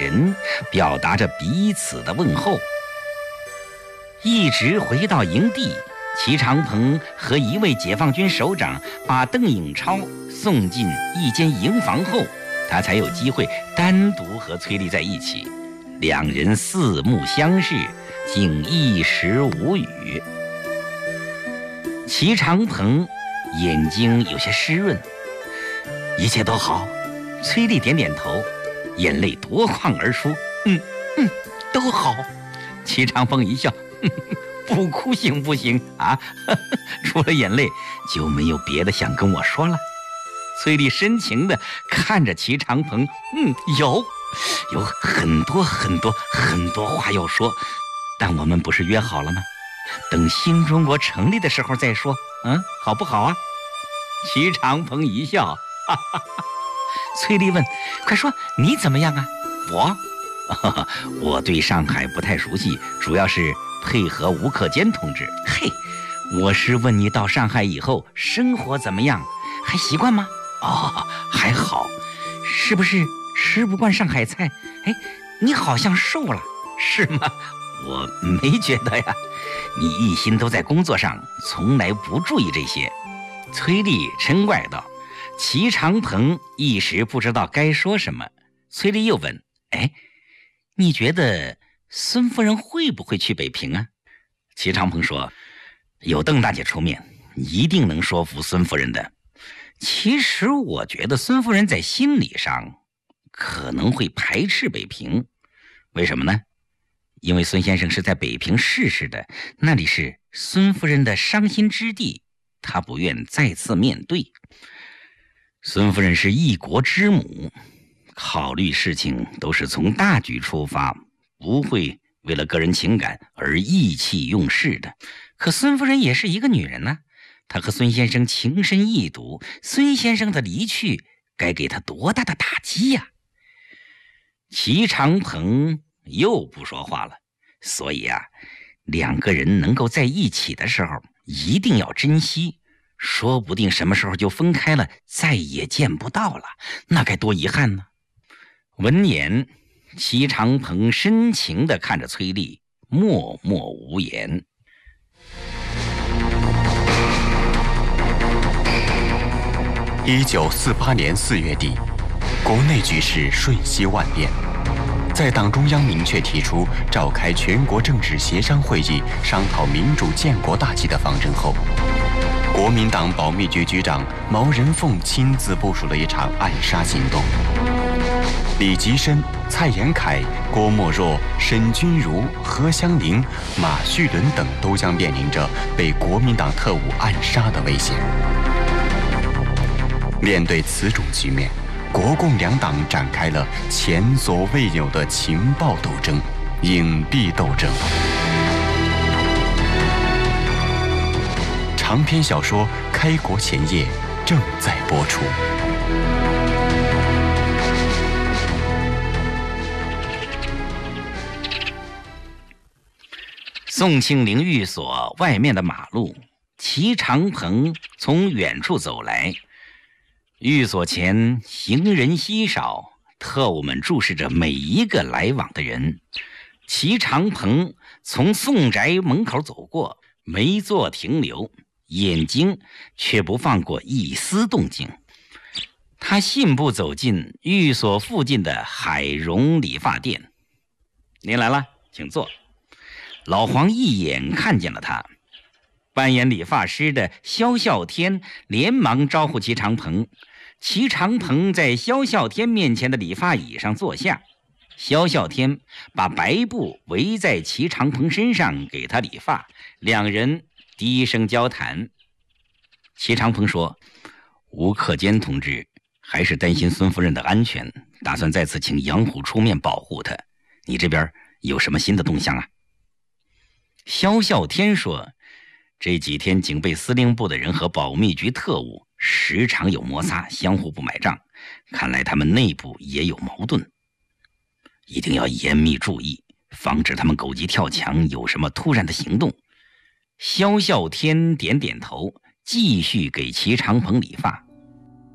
神，表达着彼此的问候。一直回到营地，齐长鹏和一位解放军首长把邓颖超送进一间营房后，他才有机会单独和崔丽在一起。两人四目相视，竟一时无语。齐长鹏眼睛有些湿润。一切都好。崔丽点点头，眼泪夺眶而出。都好。齐长鹏一笑，不哭行不行啊？除了眼泪就没有别的想跟我说了。崔丽深情地看着齐长鹏，有很多话要说，但我们不是约好了吗？等新中国成立的时候再说，好不好啊？齐长鹏一笑，哈哈哈。崔丽问：“快说，你怎么样啊？”我对上海不太熟悉，主要是配合吴克坚同志。嘿，我是问你到上海以后生活怎么样，还习惯吗？还好。是不是吃不惯上海菜？你好像瘦了，是吗？我没觉得呀，你一心都在工作上，从来不注意这些。崔丽嗔怪道。齐长鹏一时不知道该说什么。崔丽又问：“你觉得孙夫人会不会去北平啊？”齐长鹏说：“有邓大姐出面，一定能说服孙夫人的。其实我觉得孙夫人在心理上可能会排斥北平。为什么呢？因为孙先生是在北平逝世的，那里是孙夫人的伤心之地，她不愿再次面对。孙夫人是一国之母，考虑事情都是从大局出发，不会为了个人情感而意气用事的。可孙夫人也是一个女人呢，她和孙先生情深意笃，孙先生的离去该给她多大的打击呀！齐长鹏又不说话了。所以两个人能够在一起的时候一定要珍惜，说不定什么时候就分开了，再也见不到了，那该多遗憾呢。闻言，齐长鹏深情地看着崔丽，默默无言。 1948年4月底，国内局势瞬息万变。在党中央明确提出召开全国政治协商会议商讨民主建国大计的方针后，国民党保密局局长毛人凤亲自部署了一场暗杀行动。李吉深、蔡延闿、郭沫若、沈钧儒、何香凝、马叙伦等都将面临着被国民党特务暗杀的危险。面对此种局面，国共两党展开了前所未有的情报斗争、影蔽斗争。长篇小说《开国前夜》正在播出。 宋庆龄寓所外面的马路，齐长鹏从远处走来。寓所前行人稀少，特务们注视着每一个来往的人。齐长鹏从宋宅门口走过，没做停留，眼睛却不放过一丝动静。他信步走进寓所附近的海荣理发店。您来了，请坐。老黄一眼看见了他，扮演理发师的萧啸天连忙招呼齐长鹏。齐长鹏在萧啸天面前的理发椅上坐下，萧啸天把白布围在齐长鹏身上给他理发，两人低声交谈。齐长鹏说：“吴克坚同志还是担心孙夫人的安全，打算再次请杨虎出面保护她。你这边有什么新的动向啊？”萧啸天说：“这几天警备司令部的人和保密局特务时常有摩擦，相互不买账，看来他们内部也有矛盾，一定要严密注意，防止他们狗急跳墙，有什么突然的行动。”萧啸天点点头，继续给齐长鹏理发。